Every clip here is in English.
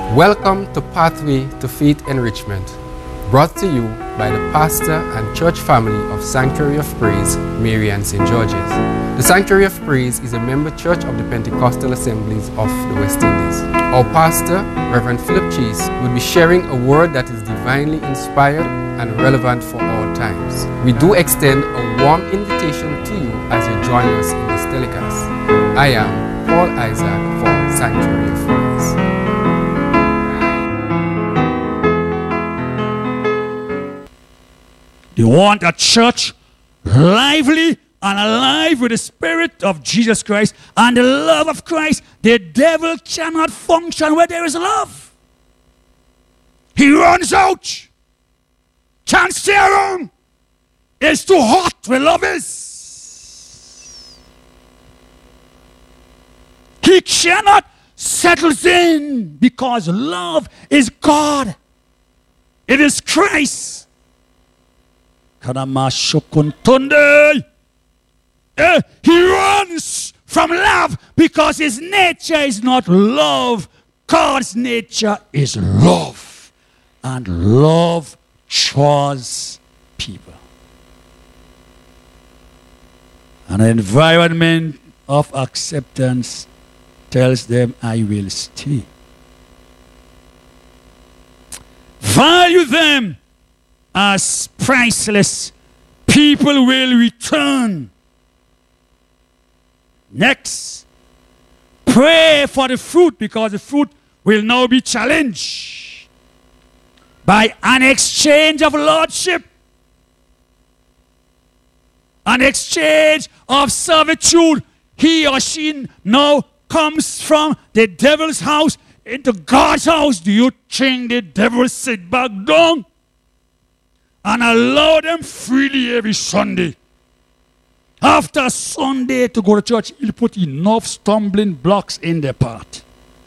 Welcome to Pathway to Faith Enrichment, brought to you by the pastor and church family of Sanctuary of Praise, Marian St. George's. The Sanctuary of Praise is a member church of the Pentecostal Assemblies of the West Indies. Our pastor, Reverend Philip Chase, will be sharing a word that is divinely inspired and relevant for all times. We do extend a warm invitation to you as you join us in this telecast. I am Paul Isaac for Sanctuary of Praise. They want a church lively and alive with the Spirit of Jesus Christ and the love of Christ. The devil cannot function where there is love. He runs out. Can't stay around. It's too hot where love is. He cannot settle in because love is God. It is Christ. He runs from love because his nature is not love. God's nature is love. And love draws people. An environment of acceptance tells them, I will stay. Value them as priceless. People will return. Next, pray for the fruit, because the fruit will now be challenged by an exchange of lordship, an exchange of servitude. He or she now comes from the devil's house into God's house. Do you think the devil sit back down and allow them freely every Sunday? After Sunday to go to church, he'll put enough stumbling blocks in their path.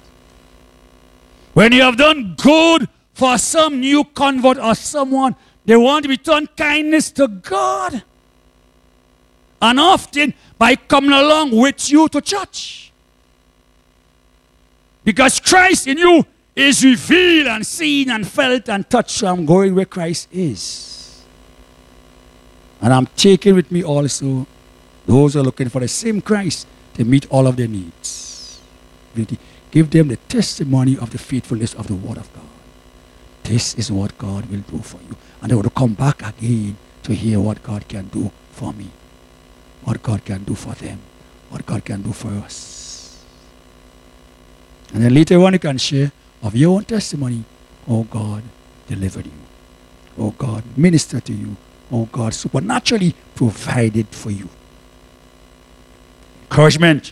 When you have done good for some new convert or someone, they want to return kindness to God. And often by coming along with you to church. Because Christ in you is revealed and seen and felt and touched. So I'm going where Christ is. And I'm taking with me also those who are looking for the same Christ to meet all of their needs. Give them the testimony of the faithfulness of the Word of God. This is what God will do for you. And they will come back again to hear what God can do for me. What God can do for them. What God can do for us. And then later on you can share of your own testimony. Oh, God delivered you. Oh, God ministered to you. Oh, God supernaturally provided for you. Encouragement.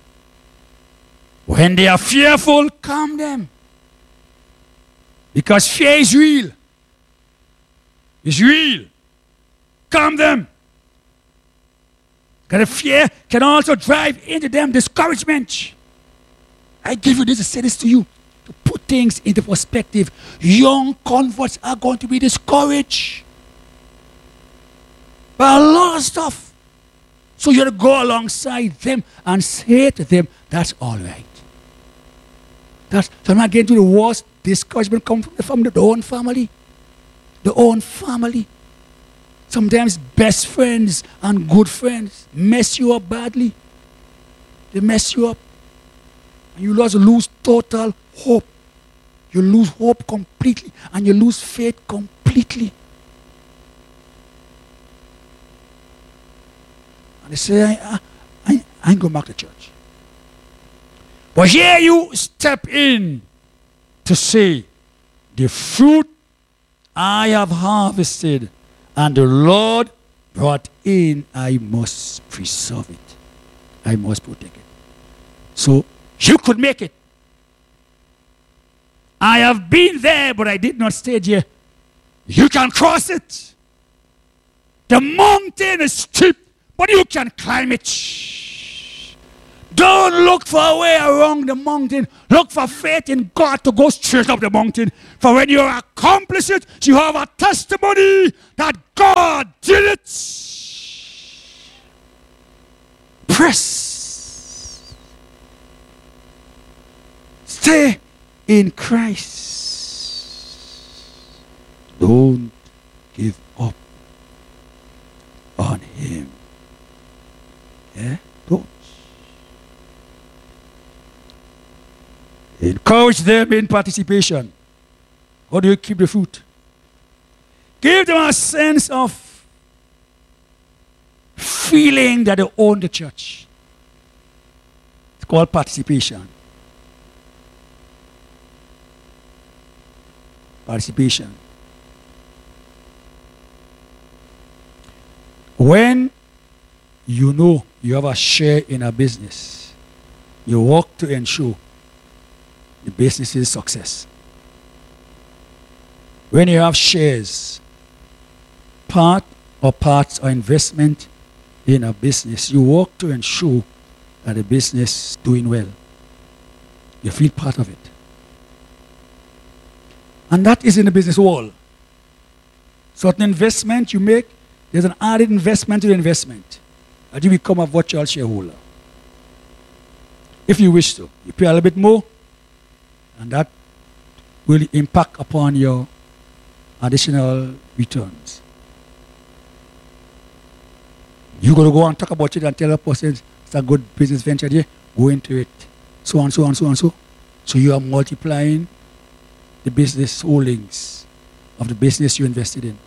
When they are fearful, calm them. Because fear is real. It's real. Calm them. Because fear can also drive into them discouragement. I give you this to say this to you, to put things into perspective. Young converts are going to be discouraged by a lot of stuff. So you have to go alongside them and say to them, that's all right. So I'm not getting to the worst discouragement comes from the own family. The own family. Sometimes best friends and good friends mess you up badly. They mess you up. And you lose total hope. You lose hope completely. And you lose faith completely. And they say, I ain't going back to church. But here you step in to say, the fruit I have harvested and the Lord brought in, I must preserve it. I must protect it. So you could make it. I have been there, but I did not stay there. You can cross it. The mountain is steep, but you can climb it. Don't look for a way around the mountain. Look for faith in God to go straight up the mountain. For when you accomplish it, you have a testimony that God did it. Press. Stay in Christ. Don't give up on him. Yeah? Don't. Encourage them in participation. How do you keep the fruit? Give them a sense of feeling that they own the church. It's called participation. Participation. When you know you have a share in a business, you work to ensure the business's success. When you have shares, parts or investment in a business, you work to ensure that the business is doing well. You feel part of it. And that is in the business world. Certain investment you make, there's an added investment to the investment. And you become a virtual shareholder. If you wish to. You pay a little bit more, and that will impact upon your additional returns. You're going to go and talk about it and tell a person it's a good business venture there, go into it. So on, so on, so on, so. So you are multiplying the business holdings of the business you invested in.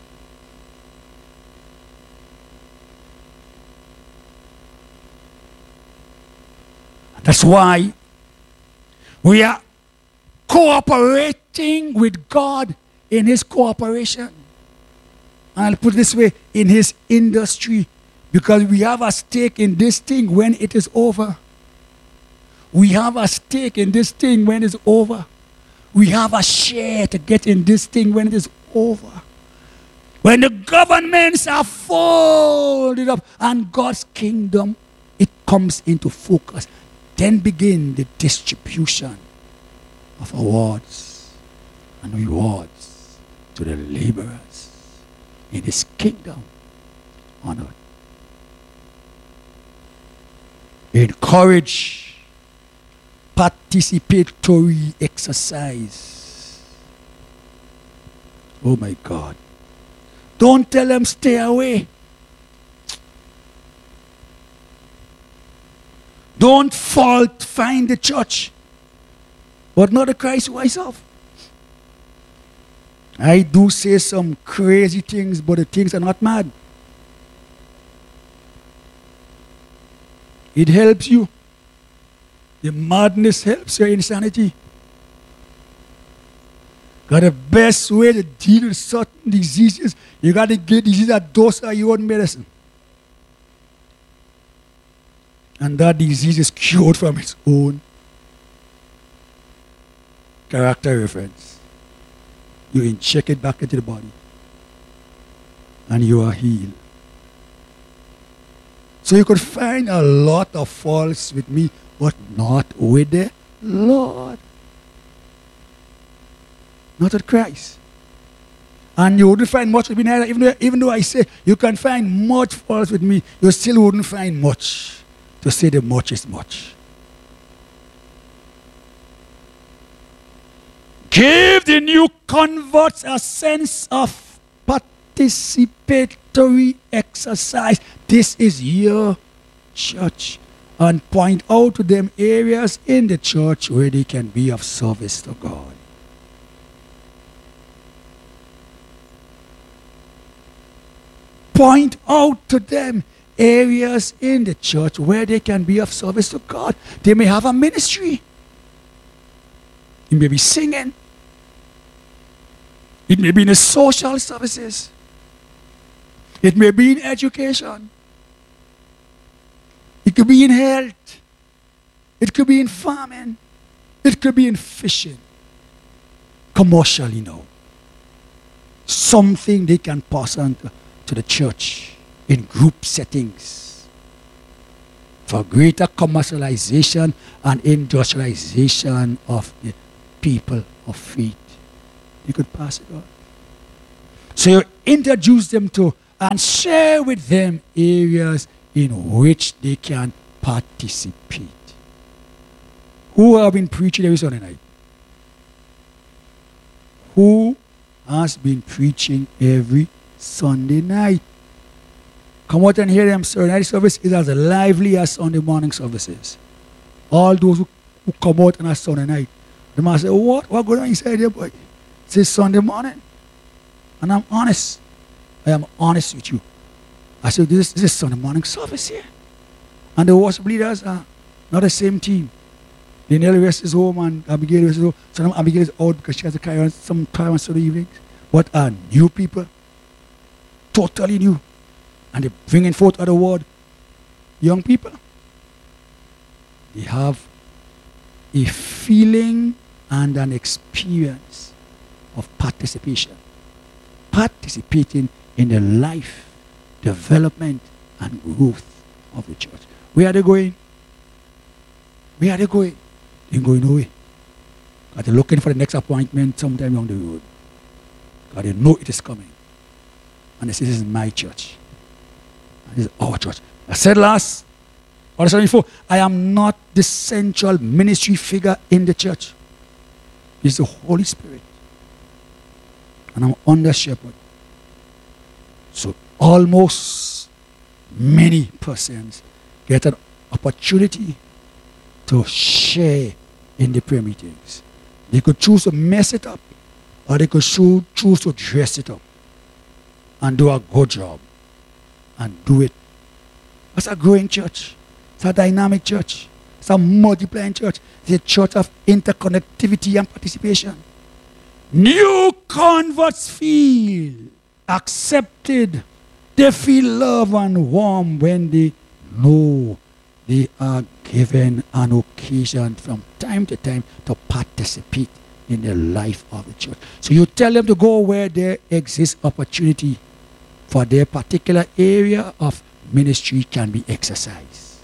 That's why we are cooperating with God in his cooperation. And I'll put it this way, in his industry, because we have a stake in this thing when it is over. We have a stake in this thing when it's over. We have a share to get in this thing when it is over. When the governments are folded up and God's kingdom, it comes into focus. Then begin the distribution of awards and rewards to the laborers in his kingdom on earth. Encourage participatory exercise. Oh my God. Don't tell them stay away. Don't find the church, but not the Christ who I serve. I do say some crazy things, but the things are not mad. It helps you. The madness helps your insanity. Got the best way to deal with certain diseases, you got to get disease that dose of your own medicine. And that disease is cured from its own character reference. You inject it back into the body. And you are healed. So you could find a lot of faults with me, but not with the Lord. Not with Christ. And you wouldn't find much with me neither. Even though I say you can find much faults with me, you still wouldn't find much. To say the much is much. Give the new converts a sense of participatory exercise. This is your church. And point out to them areas in the church where they can be of service to God. Point out to them areas in the church where they can be of service to God. They may have a ministry. It may be singing. It may be in the social services. It may be in education. It could be in health. It could be in farming. It could be in fishing. Commercially now. Something they can pass on to the church in group settings for greater commercialization and industrialization of the people of faith. You could pass it on. So you introduce them to and share with them areas in which they can participate. Who have been preaching every Sunday night? who has been preaching every Sunday night. Come out and hear them. Sunday night service is as lively as Sunday morning services. All those who come out on a Sunday night, the man say, what going on inside here, boy? It's Sunday morning. And I'm honest. I am honest with you. I said, this is Sunday morning service here. And the worship leaders are not the same team. Danielle West is home and Abigail West is home. So now Abigail is out because she has to carry on some time on Sunday evenings. But are new people. Totally new. And they're bringing forth other word. Young people. They have a feeling and an experience of participation. Participating in the life, development, and growth of the church. Where are they going? Where are they going? They're going nowhere. Because they're looking for the next appointment sometime down the road. Because they know it is coming. And they say, this is my church. And this is our church. I said last, or I said before, I am not the central ministry figure in the church. It's the Holy Spirit. And I'm under shepherd. So almost many persons get an opportunity to share in the prayer meetings. They could choose to mess it up, or they could choose to dress it up and do a good job and do it. It's a growing church. It's a dynamic church. It's a multiplying church. It's a church of interconnectivity and participation. New converts feel accepted. They feel love and warm when they know they are given an occasion from time to time to participate in the life of the church. So you tell them to go where there exists opportunity for their particular area of ministry can be exercised.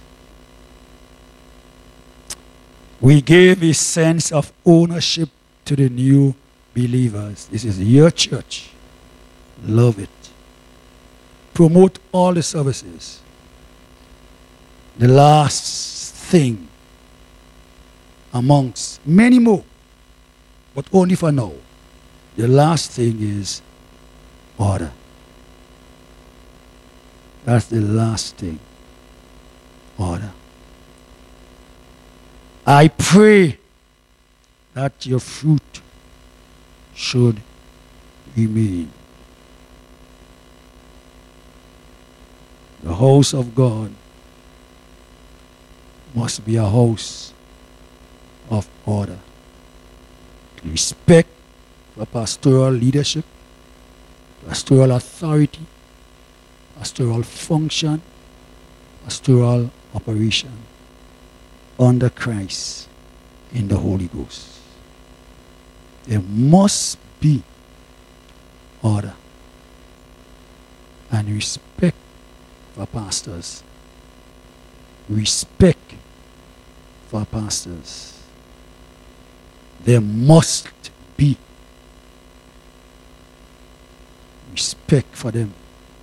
We gave a sense of ownership to the new believers. This is your church. Love it. Promote all the services. The last thing amongst many more, but only for now, the last thing is order. That's the last thing. Order. I pray that your fruit should remain. The house of God must be a house of order. Respect for pastoral leadership, pastoral authority, pastoral function, pastoral operation under Christ in the Holy Ghost. There must be order and respect for pastors. Respect for pastors. There must be respect for them.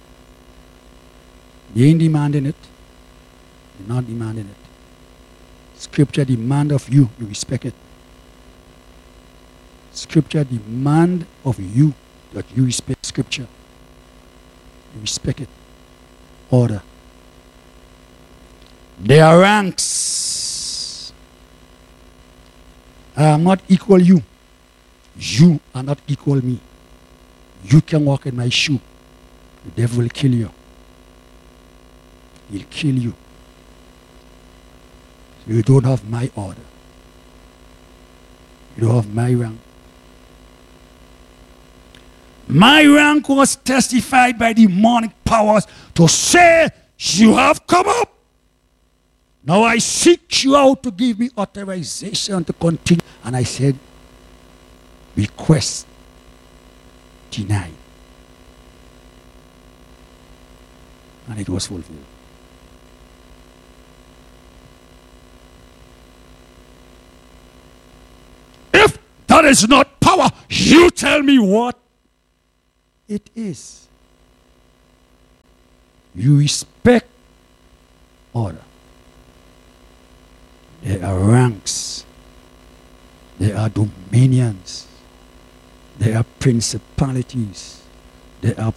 They ain't demanding it. They're not demanding it. Scripture demand of you, you respect it. Scripture demand of you that you respect Scripture. You respect it. Order. There are ranks. I am not equal you. You are not equal me. You can walk in my shoe. The devil will kill you. He'll kill you. So you don't have my order. You don't have my rank. My rank was testified by demonic powers to say, you have come up. Now I seek you out to give me authorization to continue. And I said, request denied. And it was fulfilled. If that is not power, you tell me what it is. You respect order. There are ranks. There are dominions. There are principalities. There are